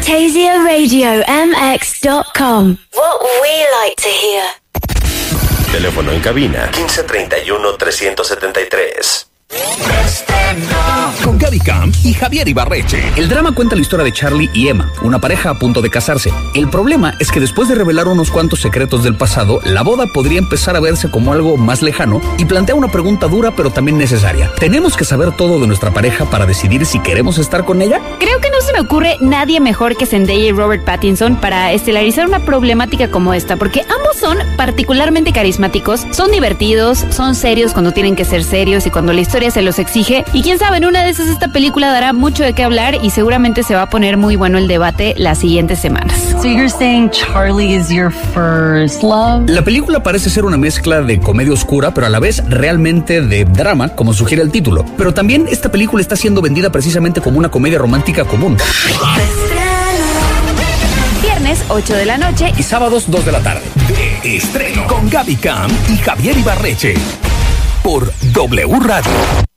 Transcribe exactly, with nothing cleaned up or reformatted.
Fantasia Radio M X dot com. What we like to hear. Teléfono en cabina quince treinta y uno, trescientos setenta y tres. Con Gaby Camp y Javier Ibarreche. El drama cuenta la historia de Charlie y Emma, una pareja a punto de casarse. El problema es que después de revelar unos cuantos secretos del pasado, la boda podría empezar a verse como algo más lejano y plantea una pregunta dura pero también necesaria. ¿Tenemos que saber todo de nuestra pareja para decidir si queremos estar con ella? Creo que no se me ocurre nadie mejor que Zendaya y Robert Pattinson para estelarizar una problemática como esta, porque ambos son particularmente carismáticos, son divertidos, son serios cuando tienen que ser serios y cuando la historia se los exige, y quién sabe, en una de esas esta película dará mucho de qué hablar y seguramente se va a poner muy bueno el debate las siguientes semanas. So you're saying Charlie is your first love? La película parece ser una mezcla de comedia oscura, pero a la vez realmente de drama, como sugiere el título. Pero también esta película está siendo vendida precisamente como una comedia romántica común. Viernes, ocho de la noche y sábados, dos de la tarde. De estreno con Gaby Camp y Javier Ibarreche por W Radio.